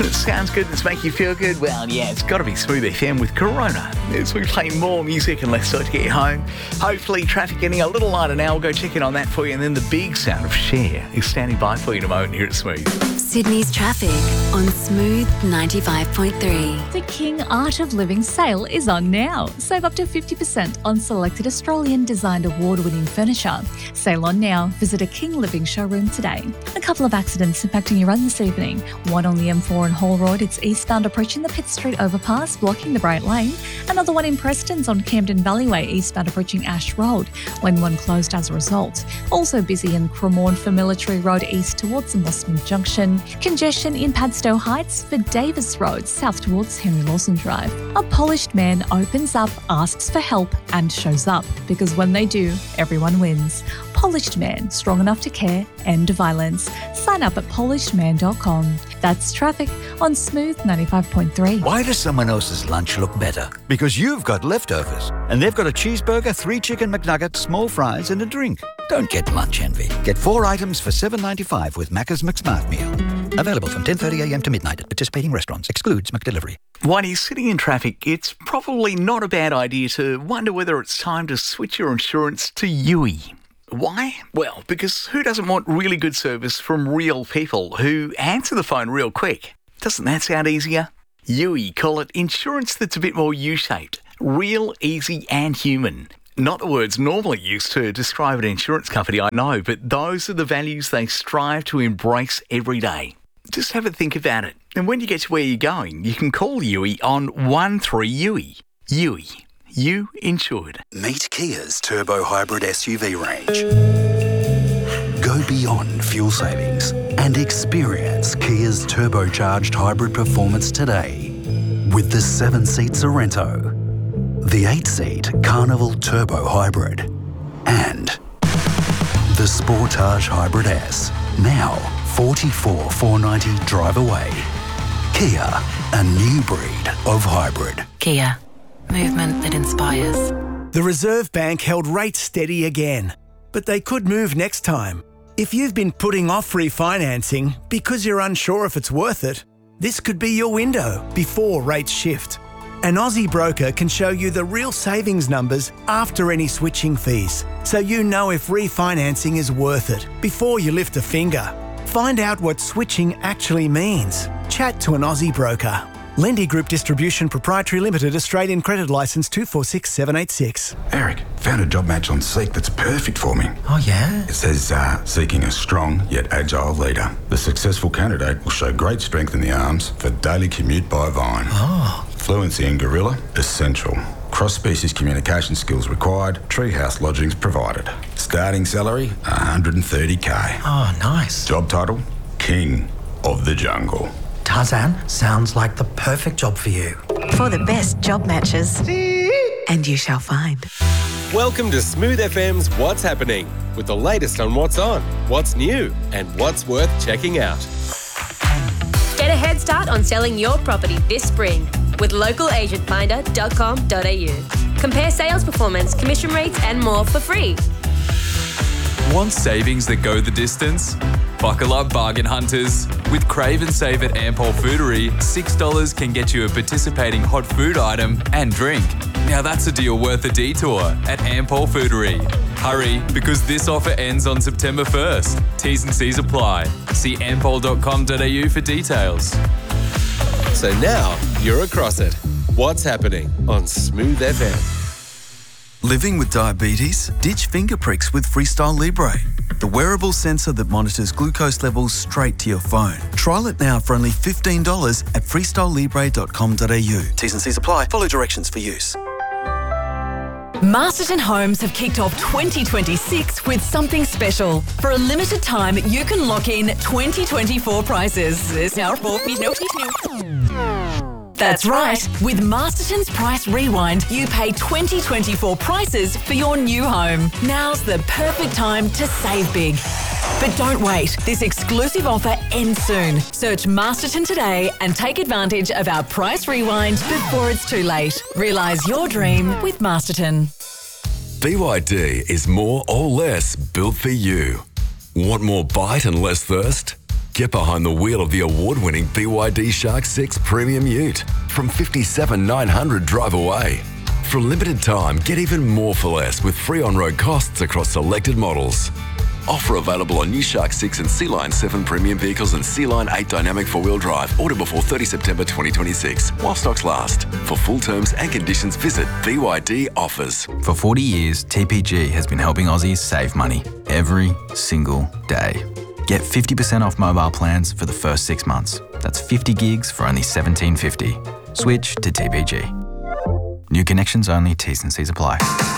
that sounds good, that's making you feel good, well, yeah, it's got to be Smooth FM with Corona. As we play more music and less so to get you home. Hopefully, traffic getting a little lighter now. We'll go check in on that for you. And then the big sound of Cher is standing by for you in a moment here at Smooth. Sydney's traffic on Smooth 95.3. The King Art of Living sale is on now. Save up to 50% on selected Australian designed award-winning furniture. Sale on now. Visit a King Living showroom today. A couple of accidents impacting your run this evening. One on the M4 and Hall Road. It's eastbound approaching the Pitt Street overpass, blocking the Bright Lane. Another one in Preston's on Camden Valleyway, eastbound approaching Ash Road. Lane 1 closed as a result. Also busy in Cremorne for Military Road east towards Mosman Junction. Congestion in Padstow Heights for Davis Road, south towards Henry Lawson Drive. A polished man opens up, asks for help and shows up, because when they do, everyone wins. Polished Man, strong enough to care, end violence. Sign up at polishedman.com. That's traffic on Smooth 95.3. Why does someone else's lunch look better? Because you've got leftovers, and they've got a cheeseburger, 3 chicken McNuggets, small fries and a drink. Don't get lunch envy. Get 4 items for $7.95 with Macca's McSmart Meal. Available from 10:30am to midnight at participating restaurants. Excludes McDelivery. While you're sitting in traffic, it's probably not a bad idea to wonder whether it's time to switch your insurance to Yui. Why? Well, because who doesn't want really good service from real people who answer the phone real quick? Doesn't that sound easier? Yui call it insurance that's a bit more U-shaped. Real, easy and human. Not the words normally used to describe an insurance company, I know, but those are the values they strive to embrace every day. Just have a think about it. And when you get to where you're going, you can call Yui on 13Yui. Yui. You insured. Meet Kia's turbo hybrid SUV range. Go beyond fuel savings and experience Kia's turbocharged hybrid performance today with the 7-seat Sorento, the 8-seat Carnival Turbo Hybrid, and the Sportage Hybrid S. Now 44,490 drive away. Kia, a new breed of hybrid. Kia. Movement that inspires. The Reserve Bank held rates steady again, but they could move next time. If you've been putting off refinancing because you're unsure if it's worth it, this could be your window before rates shift. An Aussie broker can show you the real savings numbers after any switching fees, so you know if refinancing is worth it before you lift a finger. Find out what switching actually means. Chat to an Aussie broker. Lendy Group Distribution Proprietary Limited, Australian Credit Licence 246786. Eric, found a job match on Seek that's perfect for me. Oh, yeah? It says, seeking a strong yet agile leader. The successful candidate will show great strength in the arms for daily commute by Vine. Oh. Fluency in Gorilla, essential. Cross-species communication skills required. Treehouse lodgings provided. Starting salary, $130K. Oh, nice. Job title, King of the Jungle. Tarzan, sounds like the perfect job for you. For the best job matches. And you shall find. Welcome to Smooth FM's What's Happening, with the latest on what's on, what's new, and what's worth checking out. Get a head start on selling your property this spring with localagentfinder.com.au. Compare sales performance, commission rates, and more for free. Want savings that go the distance? Buckle up, bargain hunters. With Crave and Save at Ampol Foodery, $6 can get you a participating hot food item and drink. Now that's a deal worth a detour at Ampol Foodery. Hurry, because this offer ends on September 1st. T's and C's apply. See ampol.com.au for details. So now you're across it. What's happening on Smooth FM? Living with diabetes? Ditch finger pricks with Freestyle Libre, the wearable sensor that monitors glucose levels straight to your phone. Trial it now for only $15 at freestylelibre.com.au. T's and C's apply. Follow directions for use. Masterton Homes have kicked off 2026 with something special. For a limited time, you can lock in 2024 prices. That's right. With Masterton's Price Rewind, you pay 2024 prices for your new home. Now's the perfect time to save big. But don't wait. This exclusive offer ends soon. Search Masterton today and take advantage of our Price Rewind before it's too late. Realise your dream with Masterton. BYD is more or less built for you. Want more bite and less thirst? Get behind the wheel of the award-winning BYD Shark 6 Premium Ute from $57,900 drive away. For a limited time, get even more for less with free on-road costs across selected models. Offer available on new Shark 6 and Sea Line 7 premium vehicles and Sea Line 8 dynamic four-wheel drive. Order before 30 September 2026 while stocks last. For full terms and conditions, visit BYD Offers. For 40 years, TPG has been helping Aussies save money every single day. Get 50% off mobile plans for the first 6 months. That's 50 gigs for only $17.50. Switch to TPG. New connections only, T's and C's apply.